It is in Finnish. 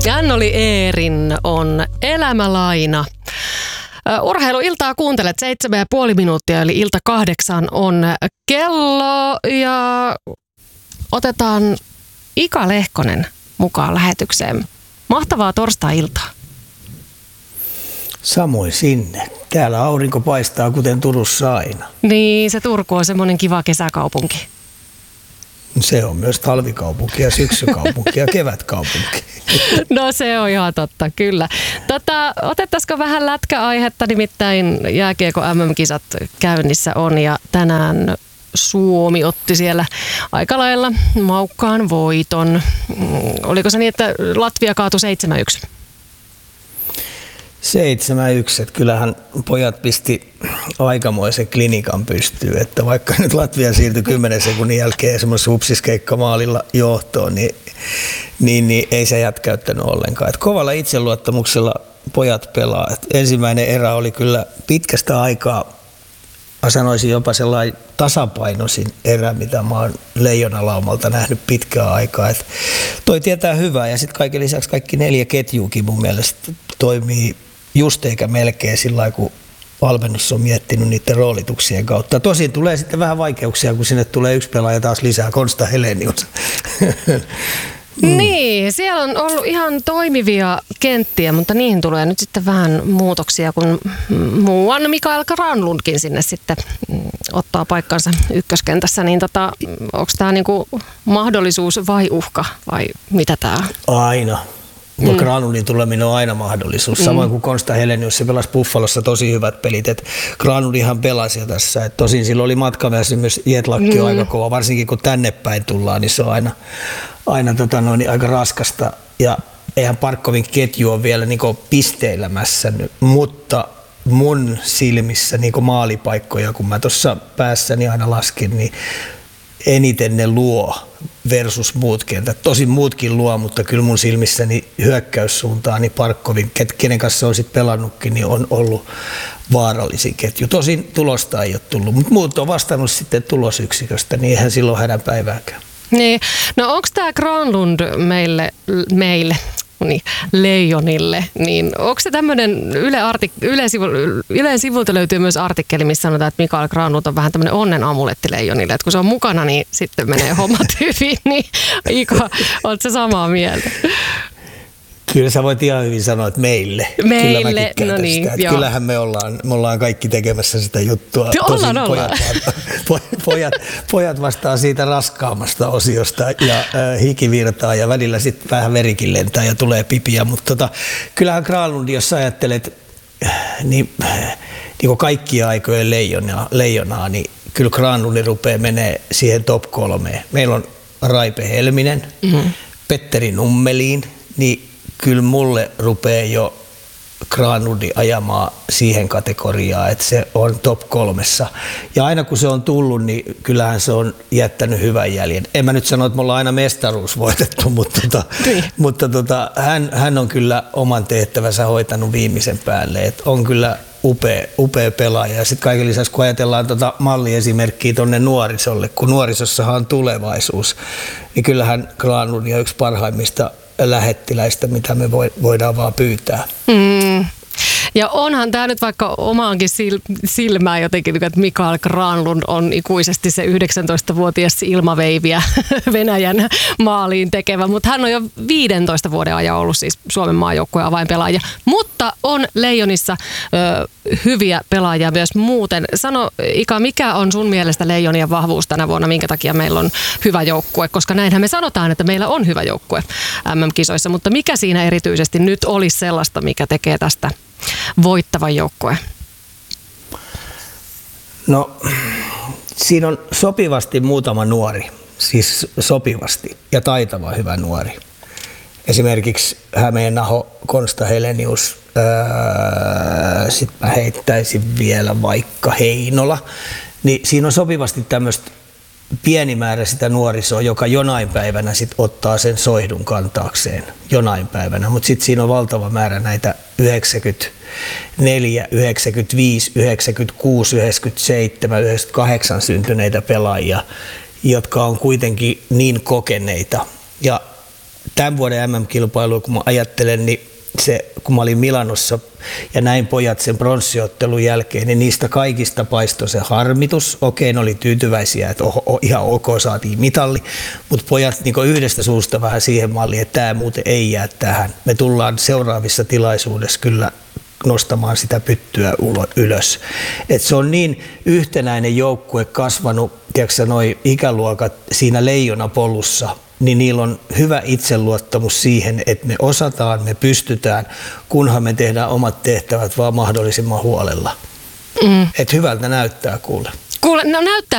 Jannoli Eerin on Elämälaina. Urheiluiltaa kuuntelet 7,5 minuuttia, eli ilta 8 on kello ja otetaan Ika Lehkonen mukaan lähetykseen. Mahtavaa torstai-iltaa. Samoin sinne. Täällä aurinko paistaa kuten Turussa aina. Niin, se Turku on semmoinen kiva kesäkaupunki. Se on myös talvikaupunki ja syksykaupunki ja kevätkaupunki. No se on ihan totta, kyllä. Otettaisiko vähän lätkäaihetta, nimittäin jääkiekko MM-kisat käynnissä on ja tänään Suomi otti siellä aika lailla maukkaan voiton. Oliko se niin, että Latvia kaatui 7-1? 7-1, että kyllähän pojat pisti aikamoisen klinikan pystyyn, että vaikka nyt Latvia siirtyi 10 sekunnin jälkeen semmoisessa hupsiskeikka maalilla johtoon, niin ei se jätkäyttänyt ollenkaan. Että kovalla itseluottamuksella pojat pelaa. Et ensimmäinen erä oli kyllä pitkästä aikaa, mä sanoisin jopa sellainen tasapainoisin erä, mitä mä oon Leijonalaumalta nähnyt pitkään aikaa. Et toi tietää hyvää ja sitten kaiken lisäksi kaikki 4 ketjuukin mun mielestä toimii just eikä melkein sillä lailla, kun valmennus on miettinyt niiden roolituksien kautta. Tosin tulee sitten vähän vaikeuksia, kun sinne tulee yksi pelaaja taas lisää, Konsta Helenius. Niin, siellä on ollut ihan toimivia kenttiä, mutta niihin tulee nyt sitten vähän muutoksia, kun muuan Mikael Granlundkin sinne sitten ottaa paikkansa ykköskentässä. Niin onko tämä niinku mahdollisuus vai uhka vai mitä tämä on? Aina. Granlundin tuleminen on aina mahdollisuus. Samoin kuin Konsta Helenius, se pelasi Buffalossa tosi hyvät pelit. Granlundinhan pelasi jo tässä. Et tosin sillä oli matkaväsymys, jetlakki on aika kova. Varsinkin kun tänne päin tullaan, niin se on aina aika raskasta. Ja eihän Parkkovin ketju ole vielä pisteilemässä nyt, mutta mun silmissä maalipaikkoja, kun mä tuossa päässäni aina laskin, niin eniten ne luo versus muut kentät. Tosin muutkin luo, mutta kyllä mun silmissäni hyökkäyssuuntaan niin Parkkovin, kenen kanssa on sitten pelannutkin, niin on ollut vaarallisin ketju. Tosin tulosta ei ole tullut, mutta muut on vastannut sitten tulosyksiköstä, niin eihän silloin hänen päivääkään. Niin. No onko tämä Granlund meille niin, Leijonille, niin onko se tämmöinen Ylen sivulta löytyy myös artikkeli, missä sanotaan, että Mikael Granlund on vähän tämmöinen onnen amuletti Leijonille, että kun se on mukana, niin sitten menee hommat hyvin, niin Ika, ootko sä samaa mieltä? Kyllä sä voit ihan hyvin sanoa, että meille. Meille, no niin, sitä. Kyllähän me ollaan kaikki tekemässä sitä juttua. Ollaan. Pojat vastaa siitä raskaammasta osiosta ja hiki virtaa ja välillä sitten vähän verikin lentää ja tulee pipiä. Mutta kyllähän Granlund, jos sä ajattelet niin kaikkien aikojen leijonaa, niin kyllä Granlund rupeaa menee siihen top 3. Meillä on Raipe Helminen, Petteri Nummelin, niin kyllä mulle rupeaa jo Granlundi ajamaan siihen kategoriaan, että se on top 3. Ja aina kun se on tullut, niin kyllähän se on jättänyt hyvän jäljen. En mä nyt sano, että me ollaan aina mestaruus voitettu, mutta hän on kyllä oman tehtävänsä hoitanut viimeisen päälle. Et on kyllä upea pelaaja. Ja sitten kaiken lisäksi, kun ajatellaan malliesimerkkiä tuonne nuorisolle, kun nuorisossahan on tulevaisuus, niin kyllähän Granlund on yksi parhaimmista lähettiläistä, mitä me voidaan vaan pyytää. Ja onhan tämä nyt vaikka omaankin silmään jotenkin, että Mikael Granlund on ikuisesti se 19-vuotias ilmaveiviä Venäjän maaliin tekevä, mutta hän on jo 15 vuoden ajan ollut siis Suomen maajoukkueen avainpelaaja, mutta on Leijonissa hyviä pelaajia myös muuten. Sano Ika, mikä on sun mielestä Leijonien vahvuus tänä vuonna, minkä takia meillä on hyvä joukkue, koska näinhän me sanotaan, että meillä on hyvä joukkue MM-kisoissa, mutta mikä siinä erityisesti nyt olisi sellaista, mikä tekee tästä voittavan joukkueen? No, siinä on sopivasti muutama nuori, siis sopivasti ja taitava hyvä nuori. Esimerkiksi Hämeenaho, Konsta Helenius, sitten mä heittäisin vielä vaikka Heinola, niin siinä on sopivasti tämmöistä pieni määrä sitä nuorisoa, joka jonain päivänä sit ottaa sen soihdun kantaakseen jonain päivänä, mutta sitten siinä on valtava määrä näitä 94, 95, 96, 97, 98 syntyneitä pelaajia, jotka on kuitenkin niin kokeneita. Ja tämän vuoden MM-kilpailua, kun mä ajattelen, niin kun mä olin Milanossa ja näin pojat sen pronssiottelun jälkeen, niin niistä kaikista paistoi se harmitus. Okei, ne oli tyytyväisiä, että ihan ok, saatiin mitalli, mutta pojat niin yhdestä suusta vähän siihen malliin, että tämä muuten ei jää tähän. Me tullaan seuraavissa tilaisuudessa kyllä nostamaan sitä pyttyä ylös. Et se on niin yhtenäinen joukkue kasvanut, tiedätkö noi ikäluokat siinä leijonapolussa, niin niillä on hyvä itseluottamus siihen, että me osataan, me pystytään, kunhan me tehdään omat tehtävät vaan mahdollisimman huolella. Että hyvältä näyttää kuule. Kuule, no näyttää